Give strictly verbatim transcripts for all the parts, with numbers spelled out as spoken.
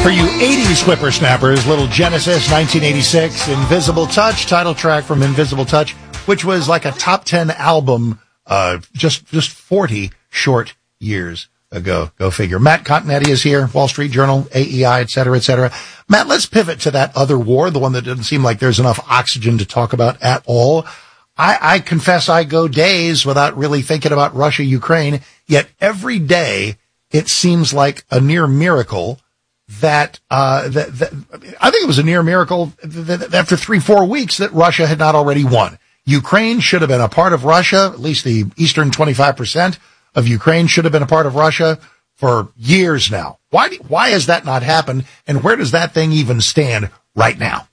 For you eighties whippersnappers, Little Genesis, nineteen eighty-six, Invisible Touch, title track from Invisible Touch, which was like a top ten album uh just just forty short years ago. Go figure. Matt Continetti is here, Wall Street Journal, A E I, et cetera, et cetera. Matt, let's pivot to that other war, the one that doesn't seem like there's enough oxygen to talk about at all. I, I confess I go days without really thinking about Russia, Ukraine, yet every day it seems like a near miracle that, uh, that, that I think it was a near miracle that, that after three, four weeks that Russia had not already won. Ukraine should have been a part of Russia, at least the eastern twenty-five percent of Ukraine should have been a part of Russia for years now. Why, do, why has that not happened? And where does that thing even stand right now?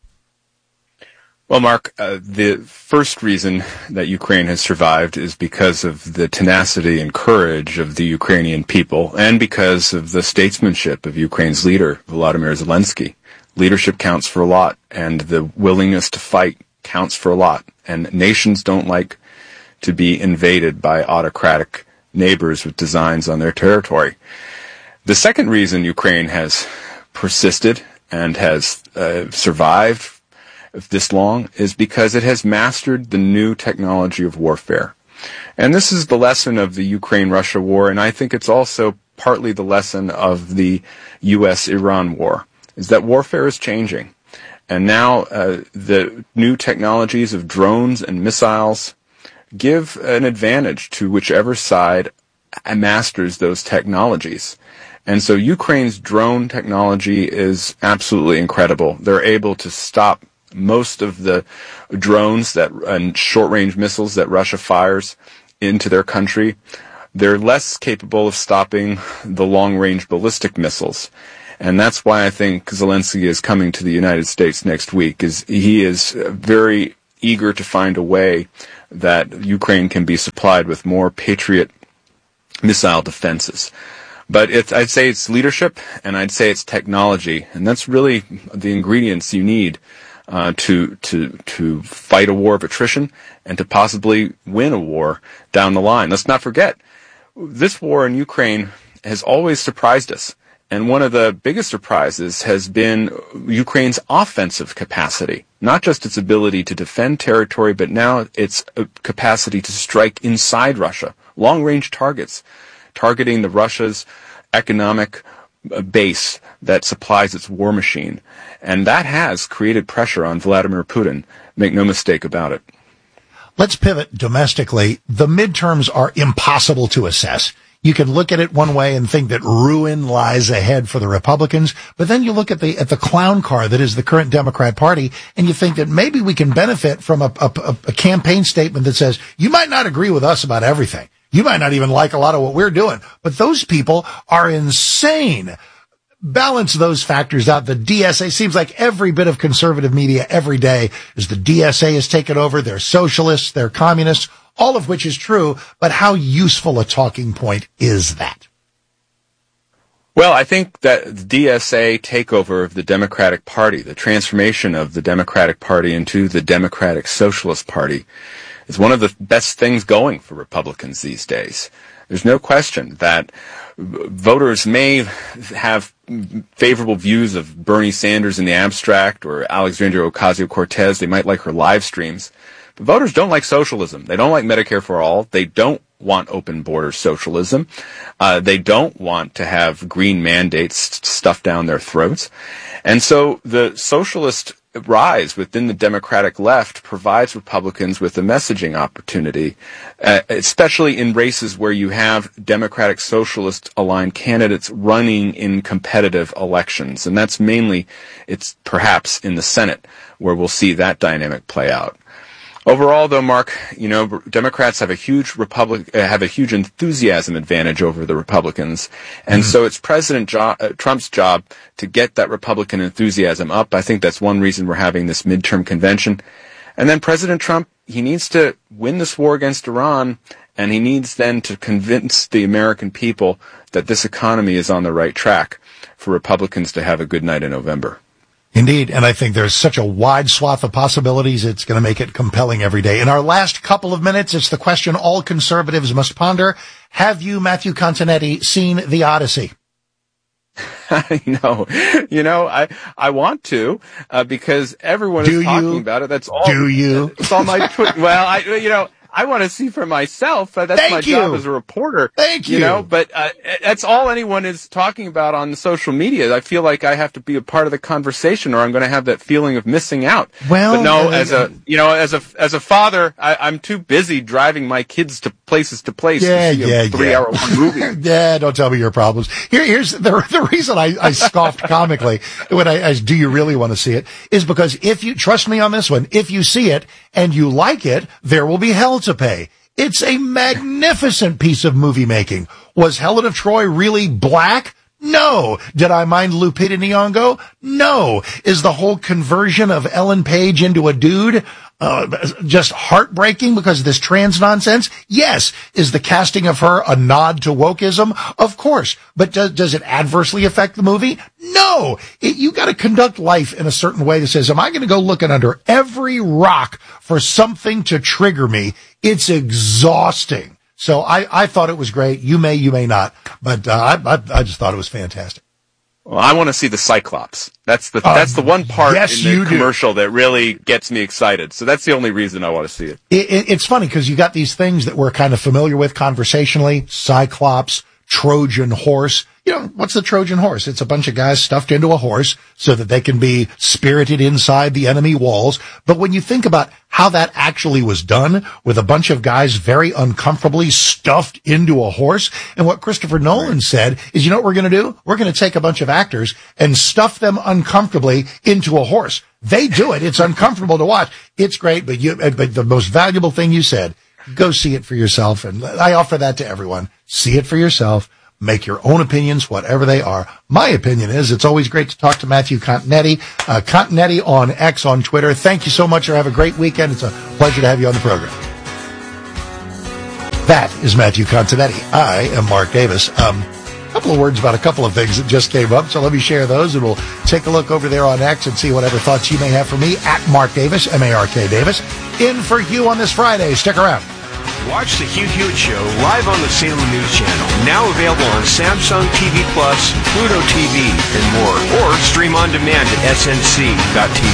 Well, Mark, uh, the first reason that Ukraine has survived is because of the tenacity and courage of the Ukrainian people and because of the statesmanship of Ukraine's leader, Volodymyr Zelensky. Leadership counts for a lot, and the willingness to fight counts for a lot. And nations don't like to be invaded by autocratic neighbors with designs on their territory. The second reason Ukraine has persisted and has uh, survived this long is because it has mastered the new technology of warfare. And this is the lesson of the Ukraine-Russia war, and I think it's also partly the lesson of the U S Iran war, is that warfare is changing. And now uh, the new technologies of drones and missiles give an advantage to whichever side masters those technologies. And so Ukraine's drone technology is absolutely incredible. They're able to stop most of the drones that and short-range missiles that Russia fires into their country. They're less capable of stopping the long-range ballistic missiles. And that's why I think Zelensky is coming to the United States next week, is he is very eager to find a way that Ukraine can be supplied with more Patriot missile defenses. But it's, I'd say it's leadership, and I'd say it's technology, and that's really the ingredients you need Uh, to to to fight a war of attrition and to possibly win a war down the line. Let's not forget, this war in Ukraine has always surprised us. And one of the biggest surprises has been Ukraine's offensive capacity, not just its ability to defend territory, but now its capacity to strike inside Russia, long-range targets, targeting the Russia's economic base that supplies its war machine. And that has created pressure on Vladimir Putin. Make no mistake about it. Let's pivot domestically. The midterms are impossible to assess. You can look at it one way and think that ruin lies ahead for the Republicans, but then you look at the at the clown car that is the current Democrat Party, and you think that maybe we can benefit from a, a, a campaign statement that says, you might not agree with us about everything. You might not even like a lot of what we're doing, but those people are insane. Balance those factors out. The D S A seems like every bit of conservative media every day is the D S A has taken over. They're socialists, they're communists, all of which is true. But how useful a talking point is that? Well, I think that the D S A takeover of the Democratic Party, the transformation of the Democratic Party into the Democratic Socialist Party, is one of the best things going for Republicans these days. There's no question that voters may have favorable views of Bernie Sanders in the abstract or Alexandria Ocasio-Cortez. They might like her live streams. But voters don't like socialism. They don't like Medicare for all. They don't want open border socialism. Uh, they don't want to have green mandates stuffed down their throats. And so the socialist rise within the Democratic left provides Republicans with a messaging opportunity, uh, especially in races where you have Democratic Socialist aligned candidates running in competitive elections. And that's mainly, it's perhaps in the Senate where we'll see that dynamic play out. Overall, though, Mark, you know, Democrats have a huge Republic uh, have a huge enthusiasm advantage over the Republicans, and mm-hmm. so it's President jo- uh, Trump's job to get that Republican enthusiasm up. I think that's one reason we're having this midterm convention. And then President Trump, he needs to win this war against Iran, and he needs then to convince the American people that this economy is on the right track for Republicans to have a good night in November. Indeed, and I think there's such a wide swath of possibilities, it's going to make it compelling every day. In our last couple of minutes, it's the question all conservatives must ponder. Have you, Matthew Continetti, seen The Odyssey? No, you know, I, I want to, uh, because everyone Do is talking you? about it. That's all. Do you? It's all my, twi- well, I, you know, I want to see for myself. Uh, that's Thank my you. job as a reporter. Thank you. You know, but uh, that's all anyone is talking about on social media. I feel like I have to be a part of the conversation, or I'm going to have that feeling of missing out. Well, but no, uh, as a you know, as a as a father, I, I'm too busy driving my kids to places to place Yeah, to see yeah, a three-hour yeah. movie. Yeah, don't tell me your problems. Here, here's the the reason I, I scoffed comically when I asked, "Do you really want to see it?" Is because if you trust me on this one, if you see it and you like it, there will be hell to pay. It's a magnificent piece of movie making. Was Helen of Troy really black? No. Did I mind Lupita Nyong'o? No. Is the whole conversion of Ellen Page into a dude uh, just heartbreaking because of this trans nonsense? Yes. Is the casting of her a nod to wokeism? Of course. But does, does it adversely affect the movie? No. It, you got to conduct life in a certain way that says, am I going to go looking under every rock for something to trigger me? It's exhausting. So I, I thought it was great. You may, you may not, but uh, I, I, I just thought it was fantastic. Well, I want to see the Cyclops. That's the uh, that's the one part yes, in the you commercial do. that really gets me excited. So that's the only reason I want to see it. it, it it's funny because you got these things that we're kind of familiar with conversationally: Cyclops, Trojan horse. You know, what's the Trojan horse? It's a bunch of guys stuffed into a horse so that they can be spirited inside the enemy walls. But when you think about how that actually was done with a bunch of guys very uncomfortably stuffed into a horse, and what Christopher Nolan right. said is, you know what we're going to do? We're going to take a bunch of actors and stuff them uncomfortably into a horse. They do it. It's uncomfortable to watch. It's great, but you, but the most valuable thing you said, go see it for yourself. And I offer that to everyone. See it for yourself. Make your own opinions, whatever they are. My opinion is it's always great to talk to Matthew Continetti, uh, Continetti on X on Twitter. Thank you so much, or have a great weekend. It's a pleasure to have you on the program. That is Matthew Continetti. I am Mark Davis. Um, a couple of words about a couple of things that just came up, so let me share those, and we'll take a look over there on X and see whatever thoughts you may have for me at Mark Davis, M A R K Davis. In for Hugh on this Friday. Stick around. Watch the Hugh Hewitt Show live on the Salem News Channel. Now available on Samsung T V Plus, Pluto T V, and more. Or stream on demand at S N C dot T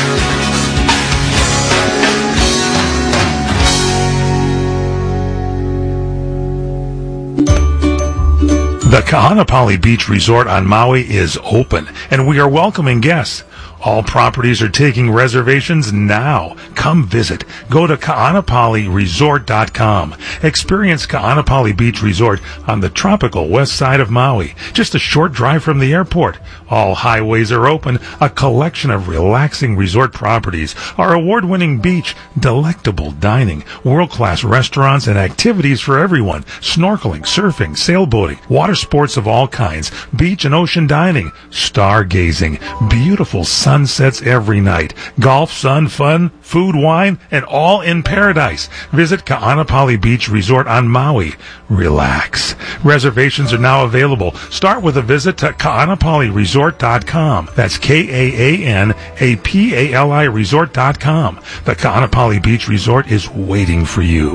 V. The Kahanapali Beach Resort on Maui is open, and we are welcoming guests. All properties are taking reservations now. Come visit. Go to Kaanapali Resort dot com. Experience Kaanapali Beach Resort on the tropical west side of Maui, just a short drive from the airport. All highways are open. A collection of relaxing resort properties. Our award-winning beach, delectable dining, world-class restaurants, and activities for everyone. Snorkeling, surfing, sailboating, water sports of all kinds, beach and ocean dining, stargazing, beautiful sun sunsets every night. Golf, sun, fun, food, wine, and all in paradise. Visit Kaanapali Beach Resort on Maui. Relax. Reservations are now available. Start with a visit to Kaanapali Resort dot com. That's K A A N A P A L I Resort dot com. The Kaanapali Beach Resort is waiting for you.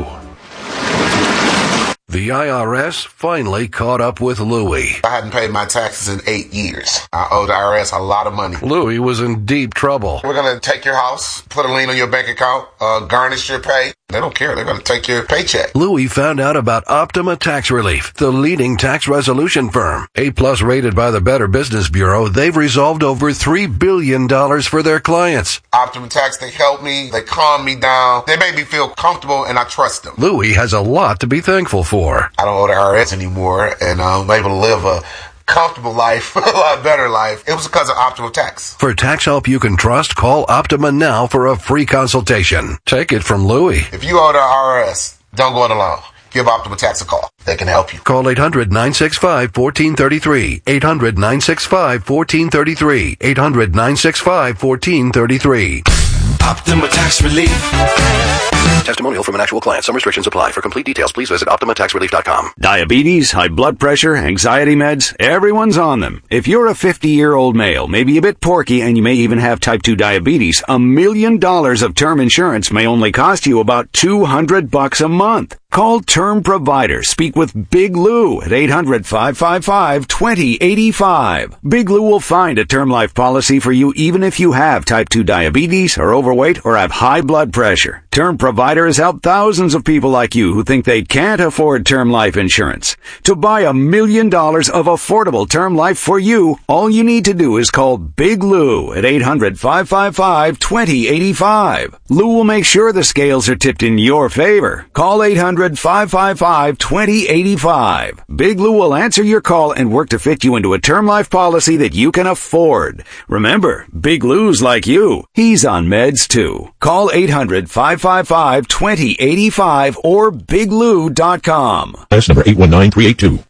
The I R S finally caught up with Louie. I hadn't paid my taxes in eight years. I owe the I R S a lot of money. Louie was in deep trouble. We're going to take your house, put a lien on your bank account, uh, garnish your pay. They don't care. They're going to take your paycheck. Louie found out about Optima Tax Relief, the leading tax resolution firm. A-plus rated by the Better Business Bureau, they've resolved over three billion dollars for their clients. Optima Tax, they help me. They calm me down. They make me feel comfortable, and I trust them. Louie has a lot to be thankful for. I don't owe the I R S anymore, and I'm able to live a comfortable life, a lot better life. It was because of Optima Tax. For tax help you can trust, call Optima now for a free consultation. Take it from Louie. If you owe the I R S, don't go it alone. Give Optima Tax a call. They can help you. Call eight hundred, nine six five, one four three three. eight hundred, nine six five, one four three three. eight hundred, nine six five, one four three three. Optima Tax Relief. Testimonial from an actual client. Some restrictions apply. For complete details, please visit Optima Tax Relief dot com. Diabetes, high blood pressure, anxiety meds, everyone's on them. If you're a fifty-year-old male, maybe a bit porky, and you may even have type two diabetes, a million dollars of term insurance may only cost you about two hundred bucks a month. Call Term Provider. Speak with Big Lou at eight hundred, five five five, two zero eight five. Big Lou will find a term life policy for you even if you have type two diabetes, are overweight, or have high blood pressure. Term Provider has helped thousands of people like you who think they can't afford term life insurance. To buy a million dollars of affordable term life for you, all you need to do is call Big Lou at eight hundred, five five five, two zero eight five. Lou will make sure the scales are tipped in your favor. Call eight hundred, five five five, two zero eight five. Big Lou will answer your call and work to fit you into a term life policy that you can afford. Remember, Big Lou's like you. He's on meds too. Call eight hundred, five five five, two zero eight five or big lou dot com. Class number eight one nine three eight two.